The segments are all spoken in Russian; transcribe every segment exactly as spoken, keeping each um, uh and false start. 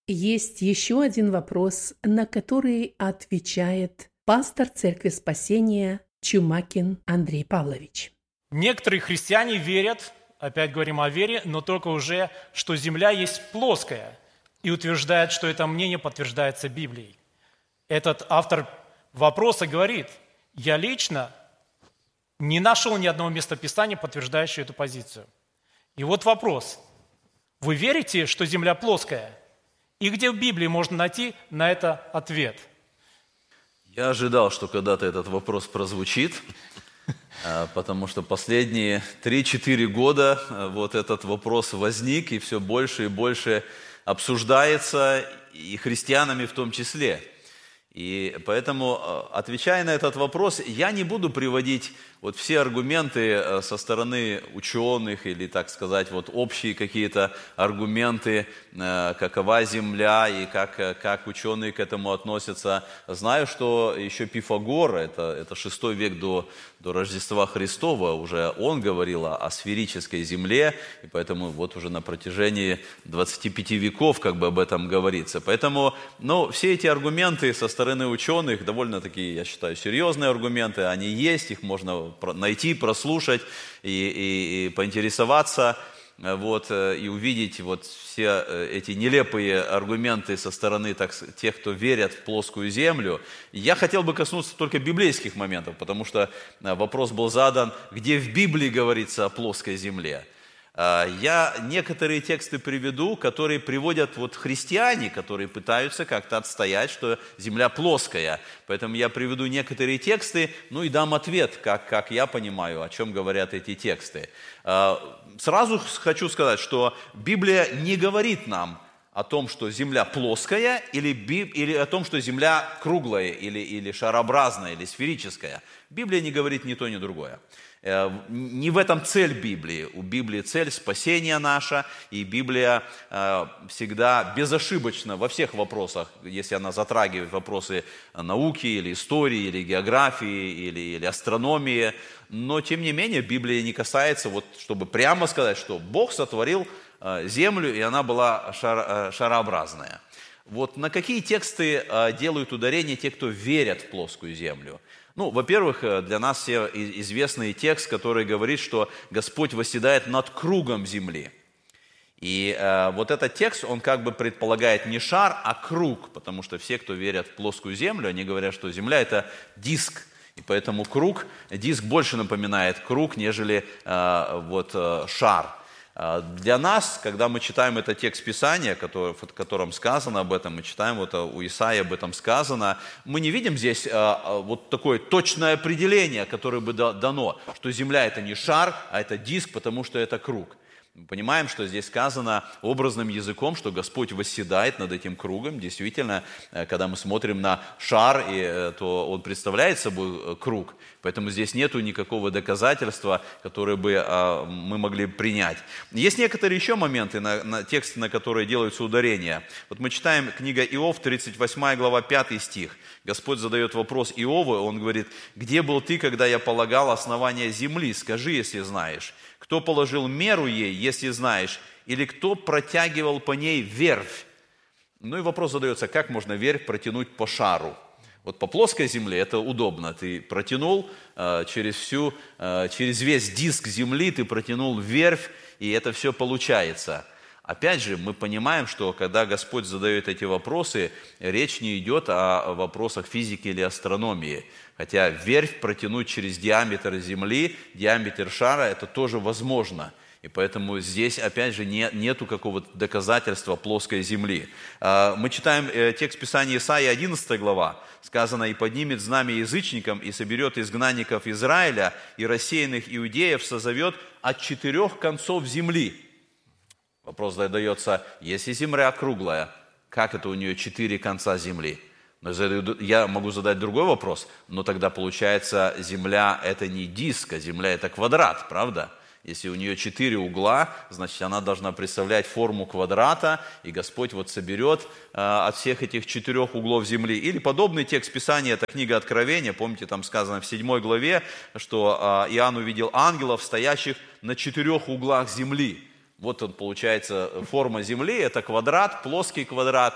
Есть еще один вопрос, на который отвечает пастор Церкви Спасения Чумакин Андрей Павлович. Некоторые христиане верят, опять говорим о вере, но только уже, что земля есть плоская, и утверждают, что это мнение подтверждается Библией. Этот автор вопроса говорит: я лично не нашел ни одного места Писания, подтверждающего эту позицию. И вот вопрос: вы верите, что земля плоская? И где в Библии можно найти на это ответ? Я ожидал, что когда-то этот вопрос прозвучит, потому что последние три-четыре года вот этот вопрос возник, и все больше и больше обсуждается, и христианами в том числе. И поэтому, отвечая на этот вопрос, я не буду приводить вот все аргументы со стороны ученых или, так сказать, вот общие какие-то аргументы, какова земля и как, как ученые к этому относятся. Знаю, что еще Пифагор, это, это шестой век до, до Рождества Христова, уже он говорил о сферической земле, и поэтому вот уже на протяжении двадцати пяти веков как бы об этом говорится. Поэтому, ну, все эти аргументы со стороны ученых, довольно-таки, я считаю, серьезные аргументы, они есть, их можно найти, прослушать и, и, и поинтересоваться, вот, и увидеть вот все эти нелепые аргументы со стороны так, тех, кто верят в плоскую землю. Я хотел бы коснуться только библейских моментов, потому что вопрос был задан, где в Библии говорится о плоской земле. Я некоторые тексты приведу, которые приводят вот христиане, которые пытаются как-то отстоять, что земля плоская. Поэтому я приведу некоторые тексты, ну и дам ответ, как, как я понимаю, о чем говорят эти тексты. Сразу хочу сказать, что Библия не говорит нам о том, что земля плоская, или, или о том, что земля круглая, или, или шарообразная, или сферическая. Библия не говорит ни то, ни другое. Не в этом цель Библии. У Библии цель спасения наша, и Библия всегда безошибочна во всех вопросах, если она затрагивает вопросы науки, или истории, или географии, или, или астрономии. Но, тем не менее, Библия не касается, вот, чтобы прямо сказать, что Бог сотворил землю, и она была шар, шарообразная. Вот на какие тексты делают ударение те, кто верят в плоскую землю? Ну, во-первых, для нас все известный текст, который говорит, что Господь восседает над кругом земли. И э, вот этот текст, он как бы предполагает не шар, а круг, потому что все, кто верят в плоскую землю, они говорят, что земля – это диск. И поэтому круг, диск больше напоминает круг, нежели э, вот, э, шар. Для нас, когда мы читаем этот текст Писания, который, в котором сказано об этом, мы читаем, вот у Исаии об этом сказано, мы не видим здесь а, вот такое точное определение, которое бы дано, что земля это не шар, а это диск, потому что это круг. Мы понимаем, что здесь сказано образным языком, что Господь восседает над этим кругом. Действительно, когда мы смотрим на шар, то он представляет собой круг. Поэтому здесь нет никакого доказательства, которое бы мы могли принять. Есть некоторые еще моменты, на, на тексты, на которые делаются ударения. Вот мы читаем книга Иов, тридцать восьмая глава, пятый стих. Господь задает вопрос Иову, он говорит: «Где был ты, когда я полагал основание земли? Скажи, если знаешь. Кто положил меру ей, если знаешь, или кто протягивал по ней верфь?» Ну и вопрос задается, как можно верфь протянуть по шару? Вот по плоской земле это удобно. Ты протянул э, через, всю, э, через весь диск земли, ты протянул верфь, и это все получается. Опять же, мы понимаем, что когда Господь задает эти вопросы, речь не идет о вопросах физики или астрономии. Хотя верфь протянуть через диаметр Земли, диаметр шара, это тоже возможно. И поэтому здесь, опять же, не, нету какого-то доказательства плоской земли. Мы читаем текст Писания Исаии, одиннадцатая глава. Сказано: «И поднимет знамя язычникам, и соберет изгнанников Израиля, и рассеянных иудеев созовет от четырех концов земли». Вопрос задается: если земля круглая, как это у нее четыре конца земли? Но я могу задать другой вопрос, но тогда получается, земля это не диск, а земля это квадрат, правда? Если у нее четыре угла, значит она должна представлять форму квадрата, и Господь вот соберет э, от всех этих четырех углов земли. Или подобный текст Писания, это книга Откровения, помните, там сказано в седьмой главе, что э, Иоанн увидел ангелов, стоящих на четырех углах земли. Вот он, получается, форма Земли, это квадрат, плоский квадрат.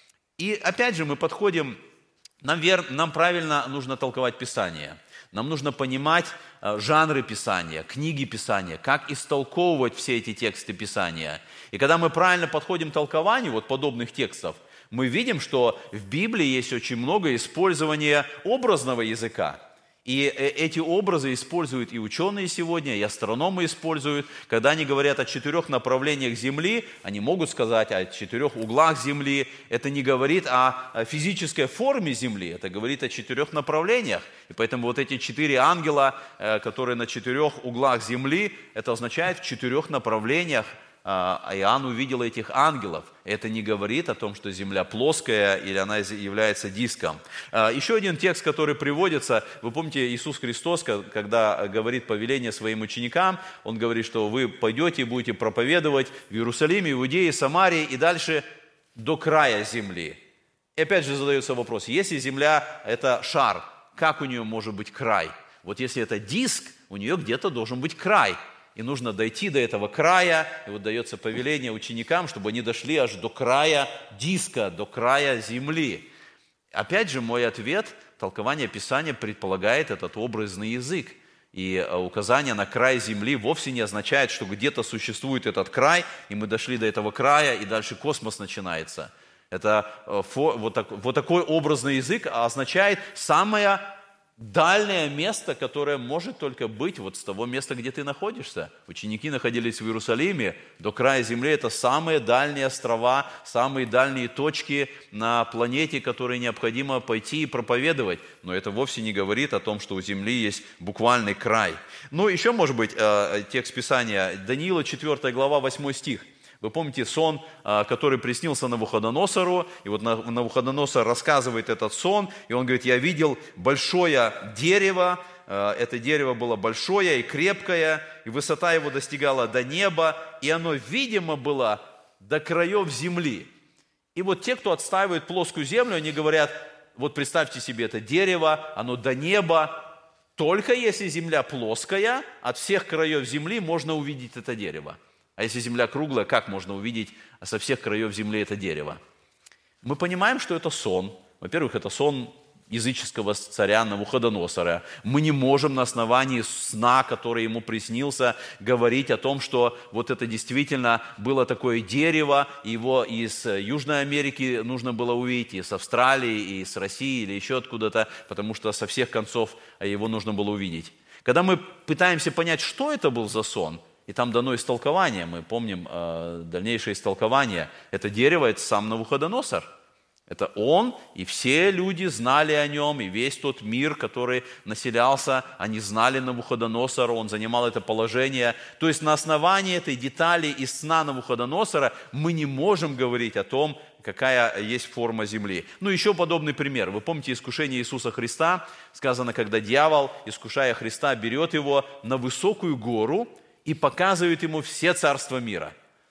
И опять же мы подходим, нам, вер, нам правильно нужно толковать Писание. Нам нужно понимать э, жанры Писания, книги Писания, как истолковывать все эти тексты Писания. И когда мы правильно подходим к толкованию вот подобных текстов, мы видим, что в Библии есть очень много использования образного языка. И эти образы используют и ученые сегодня, и астрономы используют. Когда они говорят о четырех направлениях Земли, они могут сказать о четырех углах Земли. Это не говорит о физической форме Земли, это говорит о четырех направлениях. И поэтому вот эти четыре ангела, которые на четырех углах Земли, это означает в четырех направлениях. Иоанн увидел этих ангелов. Это не говорит о том, что земля плоская или она является диском. Еще один текст, который приводится, вы помните, Иисус Христос, когда говорит повеление своим ученикам, Он говорит, что вы пойдете и будете проповедовать в Иерусалиме, Иудее, Самарии и дальше до края земли. И опять же задается вопрос, если земля – это шар, как у нее может быть край? Вот если это диск, у нее где-то должен быть край. И нужно дойти до этого края, и вот дается повеление ученикам, чтобы они дошли аж до края диска, до края земли. Опять же, мой ответ, толкование Писания предполагает этот образный язык. И указание на край земли вовсе не означает, что где-то существует этот край, и мы дошли до этого края, и дальше космос начинается. Это вот, так, вот такой образный язык означает самое дальнее место, которое может только быть вот с того места, где ты находишься. Ученики находились в Иерусалиме, до края земли. Это самые дальние острова, самые дальние точки на планете, которые необходимо пойти и проповедовать. Но это вовсе не говорит о том, что у земли есть буквальный край. Ну, еще, может быть, текст Писания. Даниила, четвёртая глава, восьмой стих. Вы помните сон, который приснился Навуходоносору, и вот Навуходоносор рассказывает этот сон, и он говорит, я видел большое дерево, это дерево было большое и крепкое, и высота его достигала до неба, и оно, видимо, было до краев земли. И вот те, кто отстаивает плоскую землю, они говорят, вот представьте себе это дерево, оно до неба, только если земля плоская, от всех краев земли можно увидеть это дерево. А если земля круглая, как можно увидеть со всех краев земли это дерево? Мы понимаем, что это сон. Во-первых, это сон языческого царя Навуходоносора. Мы не можем на основании сна, который ему приснился, говорить о том, что вот это действительно было такое дерево, его из Южной Америки нужно было увидеть, и с Австралии, и с России, или еще откуда-то, потому что со всех концов его нужно было увидеть. Когда мы пытаемся понять, что это был за сон, и там дано истолкование, мы помним э, дальнейшее истолкование. Это дерево, это сам Навуходоносор. Это он, и все люди знали о нем, и весь тот мир, который населялся, они знали Навуходоносора, он занимал это положение. То есть на основании этой детали из сна Навуходоносора мы не можем говорить о том, какая есть форма земли. Ну, еще подобный пример. Вы помните искушение Иисуса Христа? Сказано, когда дьявол, искушая Христа, берет его на высокую гору, и показывают ему все царства мира.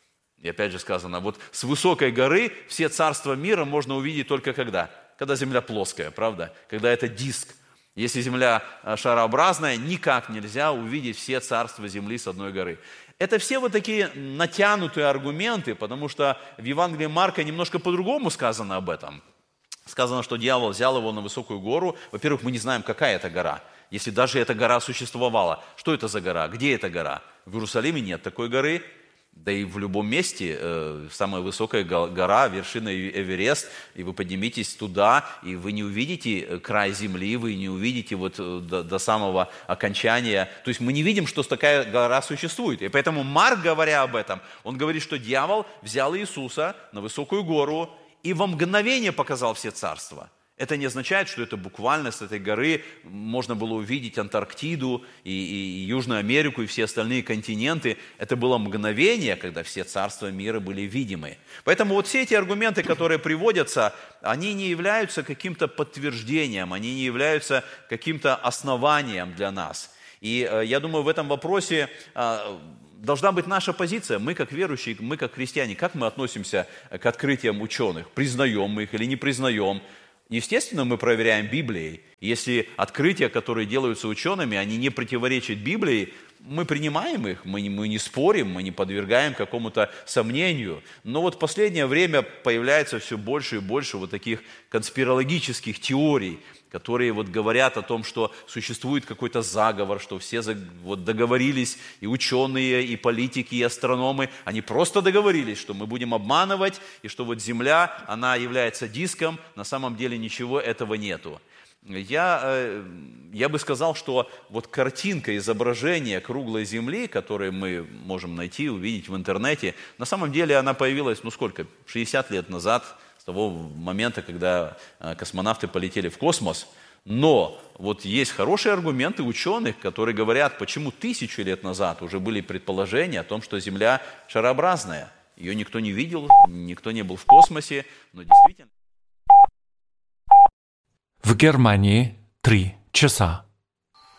И опять же сказано, вот с высокой горы все царства мира можно увидеть только когда? Когда земля плоская, правда? Когда это диск. Если земля шарообразная, никак нельзя увидеть все царства земли с одной горы. Это все вот такие натянутые аргументы, потому что в Евангелии Марка немножко по-другому сказано об этом. Сказано, что дьявол взял его на высокую гору. Во-первых, мы не знаем, какая это гора. Если даже эта гора существовала, что это за гора? Где эта гора? В Иерусалиме нет такой горы, да и в любом месте э, самая высокая гора, вершина Эверест, и вы подниметесь туда, и вы не увидите край земли, вы не увидите вот до, до самого окончания. То есть мы не видим, что такая гора существует. И поэтому Марк, говоря об этом, он говорит, что дьявол взял Иисуса на высокую гору и во мгновение показал все царства. Это не означает, что это буквально с этой горы можно было увидеть Антарктиду и, и, и Южную Америку и все остальные континенты. Это было мгновение, когда все царства мира были видимы. Поэтому вот все эти аргументы, которые приводятся, они не являются каким-то подтверждением, они не являются каким-то основанием для нас. И э, я думаю, в этом вопросе э, должна быть наша позиция. Мы, как верующие, мы, как христиане, как мы относимся к открытиям ученых? Признаем мы их или не признаем? Естественно, мы проверяем Библией. Если открытия, которые делаются учеными, они не противоречат Библии, мы принимаем их, мы не, мы не спорим, мы не подвергаем какому-то сомнению. Но вот в последнее время появляется все больше и больше вот таких конспирологических теорий, которые вот говорят о том, что существует какой-то заговор, что все вот договорились, и ученые, и политики, и астрономы, они просто договорились, что мы будем обманывать, и что вот Земля, она является диском, на самом деле ничего этого нету. Я, я бы сказал, что вот картинка, изображение круглой Земли, которую мы можем найти, увидеть в интернете, на самом деле она появилась, ну сколько, шестьдесят лет назад, с того момента, когда космонавты полетели в космос. Но вот есть хорошие аргументы ученых, которые говорят, почему тысячу лет назад уже были предположения о том, что Земля шарообразная. Ее никто не видел, никто не был в космосе, но действительно... В Германии три часа.